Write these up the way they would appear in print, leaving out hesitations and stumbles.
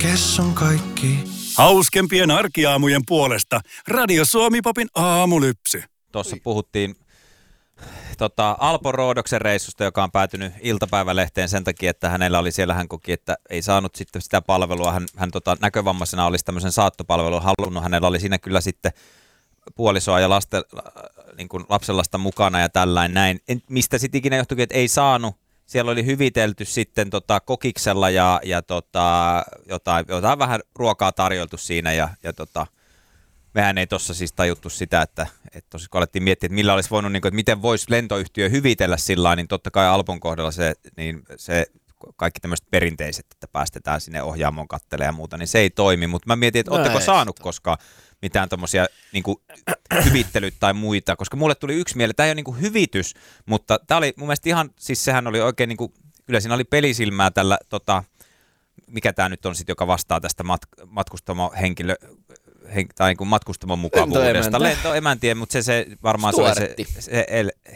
kesson kaikki. Hauskempien arkiaamujen puolesta Radio Suomi-popin aamulypsy. Tuossa puhuttiin Alpo Roodoksen reissusta, joka on päätynyt iltapäivälehteen sen takia, että hänellä oli siellä, hän koki, että ei saanut sitten sitä palvelua. Hän näkövammaisena olisi tämmöisen saattopalvelun halunnut. Hänellä oli siinä kyllä sitten puolisoa ja niin kuin lapsenlasta mukana ja tällainen näin. Mistä sitten ikinä johtuikin, että ei saanut. Siellä oli hyvitelty sitten kokiksella ja jotain vähän ruokaa tarjoltu siinä ja mehän ei tuossa siis tajuttu sitä, että tosiaan kun alettiin miettiä, että millä olisi voinut, niin kuin, että miten voisi lentoyhtiö hyvitellä sillä niin totta kai Alpon kohdalla se kaikki tämmöiset perinteiset, että päästetään sinne ohjaamoon kattelemaan ja muuta, niin se ei toimi. Mutta mä mietin, että ootteko saanut koskaan mitään tommosia niin hyvittelyt tai muita, koska mulle tuli yksi mieleen, tämä ei ole niin kuin hyvitys, mutta tämä oli mun mielestä ihan, siis sehän oli oikein, niin kuin, kyllä siinä oli pelisilmää tällä, mikä tämä nyt on sitten, joka vastaa tästä matkustamohenkilö, tai niin kuin matkustamon mukavuudesta. Lentoemäntiä, mutta se varmaan se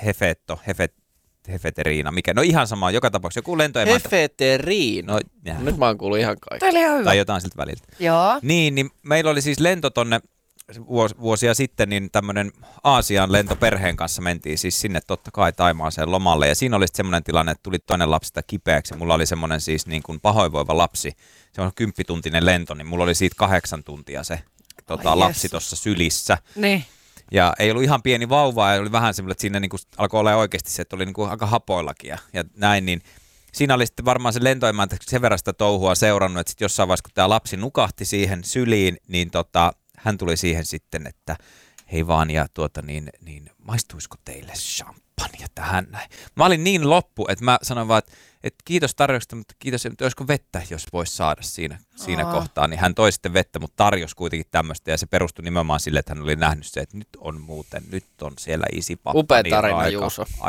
Hefeteriina, mikä? No ihan sama, joka tapauksessa joku lentoemäntä. Hefeteriina. No, nyt mä oon kuullut ihan kaikki. Tai jotain siltä väliltä. Joo. Niin meillä oli siis lento tonne vuosia sitten, niin tämmöinen Aasian lento perheen kanssa mentiin siis sinne totta kai Taimaaseen lomalle. Ja siinä oli semmoinen tilanne, että tuli toinen lapsi kipeäksi. Mulla oli semmoinen siis niin kuin pahoinvoiva lapsi. Se on 10-tuntinen lento, niin mulla oli siitä 8 tuntia se lapsi tuossa sylissä. Niin. Ja ei ollut ihan pieni vauva ja oli vähän semmoinen, että siinä niin kuin alkoi olla oikeasti se, että oli niin kuin aika hapoillakin ja näin, niin siinä oli sitten varmaan se lentoemäntä sen verran sitä touhua seurannut, että sitten jossain vaiheessa, kun tämä lapsi nukahti siihen syliin, niin hän tuli siihen sitten, että hei vaan, ja maistuisiko teille champagne tähän näin. Mä olin niin loppu, että mä sanoin vaan, että kiitos tarjouksesta, mutta kiitos, että olisiko vettä, jos voisi saada siinä kohtaa. Niin hän toi sitten vettä, mutta tarjosi kuitenkin tämmöistä, ja se perustui nimenomaan sille, että hän oli nähnyt se, että nyt on siellä isipappa. Upea tarina, Juuso.